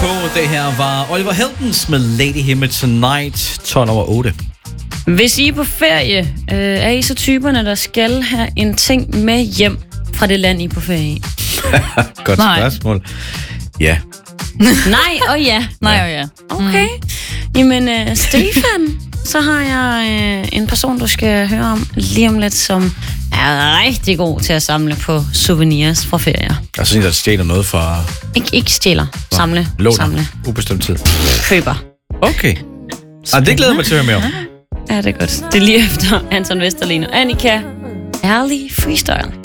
på. Det her var Oliver Heldens med Lady Himmel Tonight, 12:08. Hvis I er på ferie, er I så typerne, der skal have en ting med hjem fra det land, I er på ferie i? Godt spørgsmål. Ja. Nej og ja. Nej og ja. Okay. Jamen, Stefan, så har jeg en person, du skal høre om lige om lidt, som er rigtig god til at samle på souvenirs fra ferier. Altså en, der stjæler noget fra... Ikke stjæler. Samle. Låner. Samle. Ubestemt tid. Køber. Okay. Det glæder mig til at høre mere om. Ja, det er godt. Det er lige efter Anton Vesterlin og Annika. Ærlig freestyle.